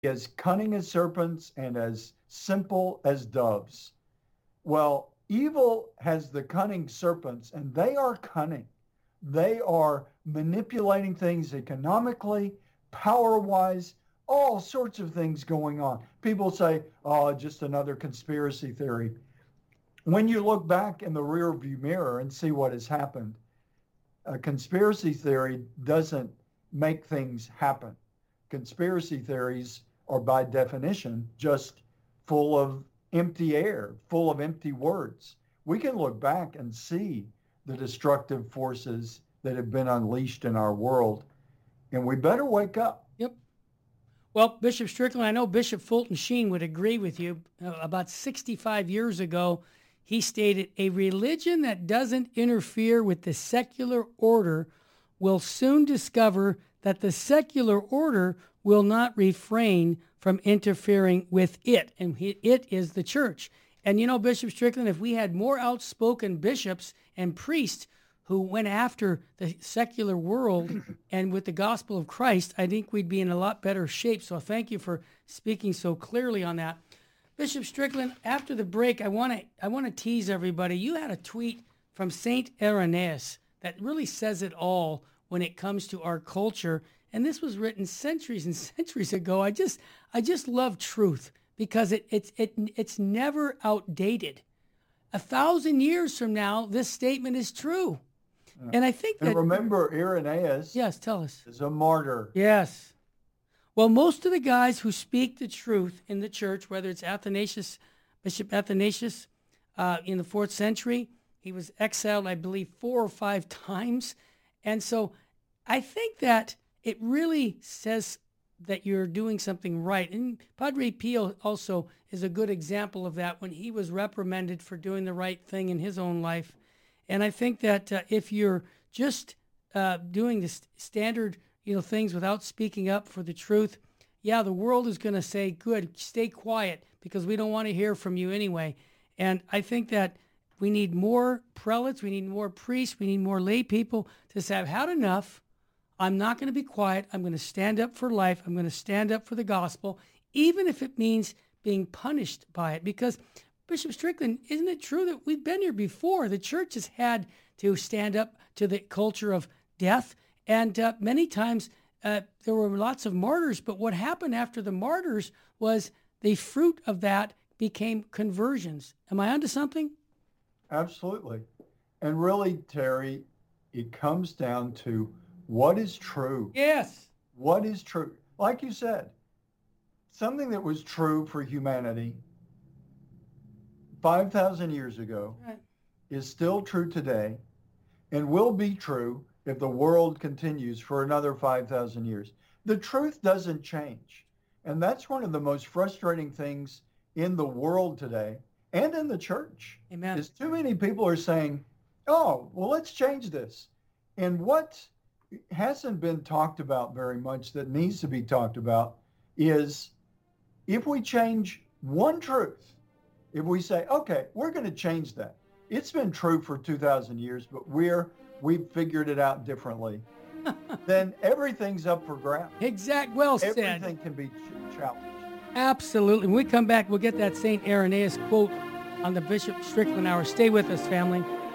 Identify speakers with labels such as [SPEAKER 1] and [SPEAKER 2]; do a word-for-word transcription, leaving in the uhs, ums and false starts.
[SPEAKER 1] as cunning as serpents and as simple as doves. Well, evil has the cunning serpents, and they are cunning. They are manipulating things economically, power wise, all sorts of things going on. People say, oh, just another conspiracy theory. When you look back in the rearview mirror and see what has happened, a conspiracy theory doesn't make things happen. Conspiracy theories are by definition just full of empty air, full of empty words. We can look back and see the destructive forces that have been unleashed in our world, and we better wake up.
[SPEAKER 2] Yep. Well, Bishop Strickland, I know Bishop Fulton Sheen would agree with you. Uh, about sixty-five years ago, he stated, a religion that doesn't interfere with the secular order will soon discover that the secular order will not refrain from interfering with it. And it is the church. And you know, Bishop Strickland, if we had more outspoken bishops and priests who went after the secular world and with the gospel of Christ, I think we'd be in a lot better shape. So thank you for speaking so clearly on that. Bishop Strickland, after the break, I want to I want to tease everybody. You had a tweet from Saint Irenaeus that really says it all when it comes to our culture. And this was written centuries and centuries ago. I just I just love truth because it it's it it's never outdated. A thousand years from now, this statement is true. Yeah. And I think that...
[SPEAKER 1] And remember, Irenaeus
[SPEAKER 2] yes, tell us.
[SPEAKER 1] is a martyr.
[SPEAKER 2] Yes. Well, most of the guys who speak the truth in the church, whether it's Athanasius, Bishop Athanasius uh, in the fourth century, he was exiled, I believe, four or five times. And so I think that it really says that you're doing something right. And Padre Pio also is a good example of that when he was reprimanded for doing the right thing in his own life. And I think that uh, if you're just uh, doing the st- standard you know, things without speaking up for the truth, yeah, the world is going to say, good, stay quiet because we don't want to hear from you anyway. And I think that we need more prelates, we need more priests, we need more lay people to say, I've had enough. I'm not going to be quiet. I'm going to stand up for life. I'm going to stand up for the gospel, even if it means being punished by it. Because, Bishop Strickland, isn't it true that we've been here before? The church has had to stand up to the culture of death. And uh, many times uh, there were lots of martyrs, but what happened after the martyrs was the fruit of that became conversions. Am I onto something?
[SPEAKER 1] Absolutely. And really, Terry, it comes down to what is true.
[SPEAKER 2] Yes.
[SPEAKER 1] What is true? Like you said, something that was true for humanity five thousand years ago right. is still true today and will be true if the world continues for another five thousand years. The truth doesn't change. And that's one of the most frustrating things in the world today and in the church.
[SPEAKER 2] Amen.
[SPEAKER 1] Is too many people are saying, oh, well, let's change this. And what hasn't been talked about very much that needs to be talked about is if we change one truth, if we say, okay, we're going to change that. It's been true for two thousand years, but we're we've figured it out differently. Then everything's up for grabs.
[SPEAKER 2] Exact. Well said.
[SPEAKER 1] Everything can be ch- challenged.
[SPEAKER 2] Absolutely. When we come back, we'll get that Saint Irenaeus quote on the Bishop Strickland Hour. Stay with us, family.